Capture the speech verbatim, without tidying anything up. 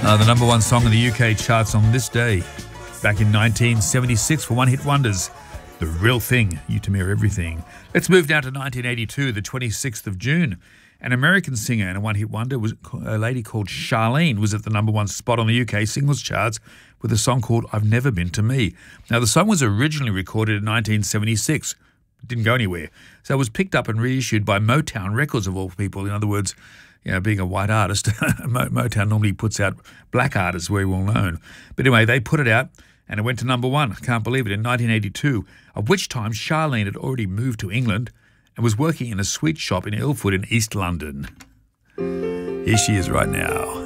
Uh, the number one song in the U K charts on this day, back in nineteen seventy-six for One Hit Wonders, The Real Thing, You To Me Are Everything. Let's move down to nineteen eighty-two, the twenty-sixth of June. An American singer and a one-hit wonder, was a lady called Charlene, was at the number one spot on the U K singles charts with a song called I've Never Been To Me. Now, the song was originally recorded in nineteen seventy-six. It didn't go anywhere. So it was picked up and reissued by Motown Records, of all people. In other words, you know, being a white artist, Motown normally puts out black artists, very well known. But anyway, they put it out and it went to number one. I can't believe it, in nineteen eighty-two, at which time Charlene had already moved to England and was working in a sweet shop in Ilford in East London. Here she is right now.